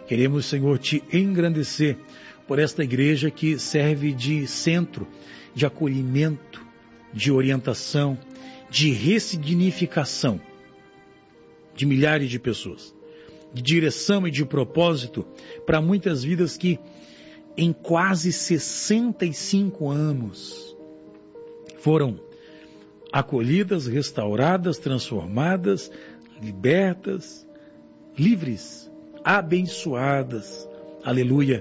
Queremos, Senhor, te engrandecer por esta igreja que serve de centro, de acolhimento, de orientação, de ressignificação de milhares de pessoas, de direção e de propósito para muitas vidas que em quase 65 anos foram acolhidas, restauradas, transformadas, libertas, livres, abençoadas, aleluia,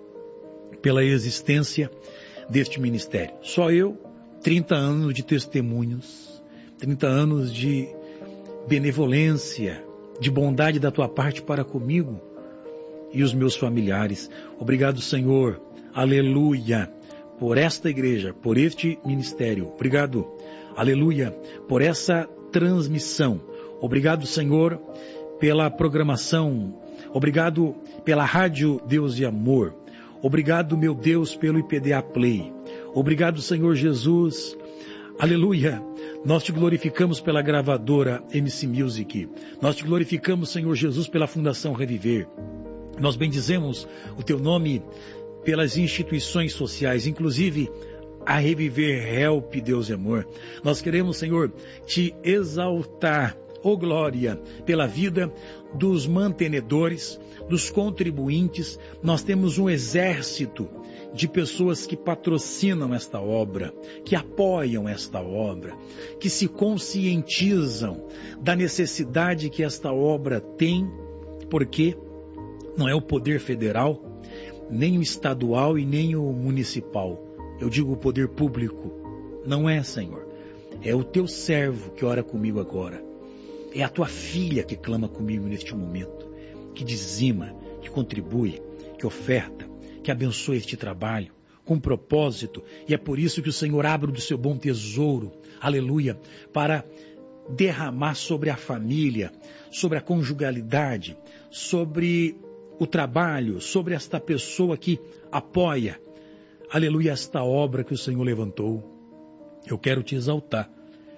pela existência deste ministério. Só eu, 30 anos de testemunhos, 30 anos de benevolência, de bondade da tua parte para comigo e os meus familiares. Obrigado, Senhor, aleluia, por esta igreja, por este ministério. Obrigado, aleluia, por essa transmissão. Obrigado, Senhor, pela programação. Obrigado pela Rádio Deus e Amor. Obrigado, meu Deus, pelo IPDA Play. Obrigado, Senhor Jesus. Aleluia. Nós te glorificamos pela gravadora MC Music. Nós te glorificamos, Senhor Jesus, pela Fundação Reviver. Nós bendizemos o teu nome pelas instituições sociais, inclusive a Reviver Help, Deus e Amor. Nós queremos, Senhor, te exaltar, ó glória, pela vida dos mantenedores, dos contribuintes. Nós temos um exército de pessoas que patrocinam esta obra, que apoiam esta obra, que se conscientizam da necessidade que esta obra tem, porque não é o poder federal, nem o estadual e nem o municipal. Eu digo o poder público. Não é, Senhor. É o teu servo que ora comigo agora. É a tua filha que clama comigo neste momento, que dizima, que contribui, que oferta, que abençoa este trabalho com propósito. E é por isso que o Senhor abre do seu bom tesouro, aleluia, para derramar sobre a família, sobre a conjugalidade, sobre o trabalho, sobre esta pessoa que apoia, aleluia, esta obra que o Senhor levantou. Eu quero te exaltar.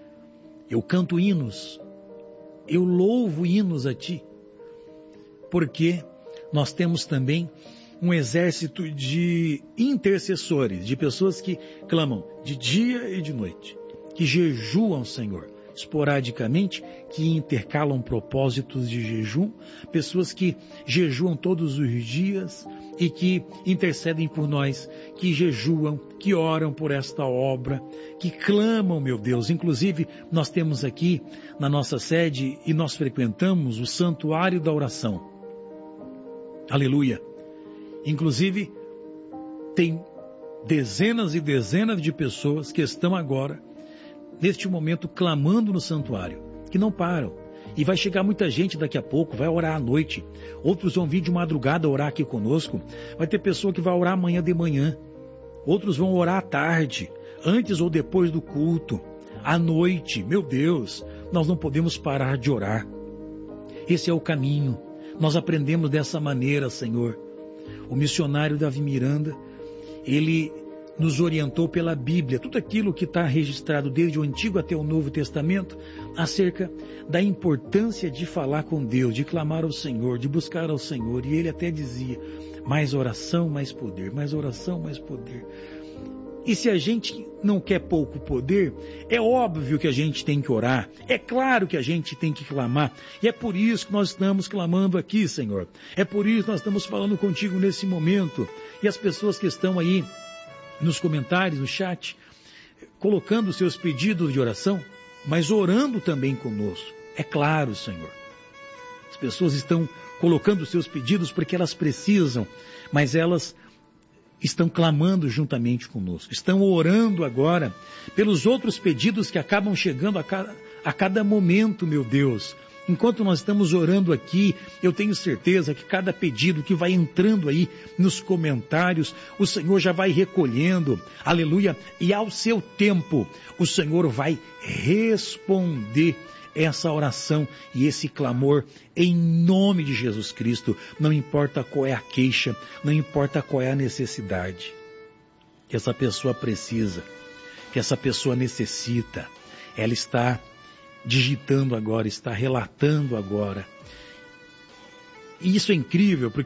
Eu canto hinos, eu louvo hinos a ti, porque nós temos também um exército de intercessores, de pessoas que clamam de dia e de noite, que jejuam, Senhor, esporadicamente, que intercalam propósitos de jejum, pessoas que jejuam todos os dias e que intercedem por nós, que jejuam, que oram por esta obra, que clamam, meu Deus. Inclusive, nós temos aqui na nossa sede e nós frequentamos o Santuário da Oração. Aleluia. Inclusive, tem dezenas e dezenas de pessoas que estão agora, neste momento, clamando no santuário, que não param. E vai chegar muita gente daqui a pouco, vai orar à noite. Outros vão vir de madrugada orar aqui conosco. Vai ter pessoa que vai orar amanhã de manhã. Outros vão orar à tarde, antes ou depois do culto, à noite. Meu Deus, nós não podemos parar de orar. Esse é o caminho. Nós aprendemos dessa maneira, Senhor. O missionário Davi Miranda, ele nos orientou pela Bíblia, tudo aquilo que está registrado desde o Antigo até o Novo Testamento, acerca da importância de falar com Deus, de clamar ao Senhor, de buscar ao Senhor. E ele até dizia, mais oração, mais poder, mais oração, mais poder. E se a gente não quer pouco poder, é óbvio que a gente tem que orar, é claro que a gente tem que clamar, e é por isso que nós estamos clamando aqui, Senhor. É por isso que nós estamos falando contigo nesse momento. E as pessoas que estão aí nos comentários, no chat, colocando os seus pedidos de oração, mas orando também conosco. É claro, Senhor. As pessoas estão colocando os seus pedidos porque elas precisam, mas elas estão clamando juntamente conosco, estão orando agora pelos outros pedidos que acabam chegando a cada momento, meu Deus. Enquanto nós estamos orando aqui, eu tenho certeza que cada pedido que vai entrando aí nos comentários, o Senhor já vai recolhendo, aleluia, e ao seu tempo, o Senhor vai responder essa oração e esse clamor em nome de Jesus Cristo. Não importa qual é a queixa, não importa qual é a necessidade que essa pessoa precisa, que essa pessoa necessita, ela está digitando agora, está relatando agora. E isso é incrível, porque